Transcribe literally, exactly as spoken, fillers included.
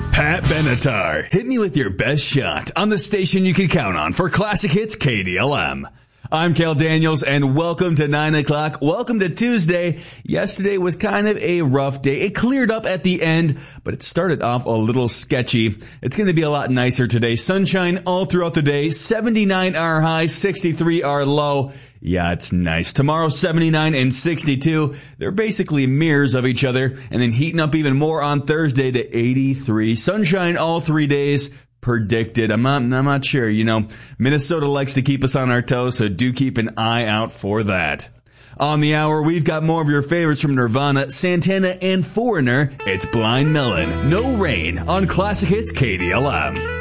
Pat Benatar, hit me with your best shot on the station you can count on for classic hits K D L M. I'm Cal Daniels, and welcome to nine o'clock. Welcome to Tuesday. Yesterday was kind of a rough day. It cleared up at the end, but it started off a little sketchy. It's going to be a lot nicer today. Sunshine all throughout the day. seventy-nine our high, sixty-three our low. Yeah, it's nice. Tomorrow, seventy-nine and sixty-two. They're basically mirrors of each other. And then heating up even more on Thursday to eighty-three. Sunshine all three days. Predicted. I'm not, I'm not sure. You know, Minnesota likes to keep us on our toes, so do keep an eye out for that. On the hour, we've got more of your favorites from Nirvana, Santana, and Foreigner. It's Blind Melon, No Rain on Classic Hits K D L M.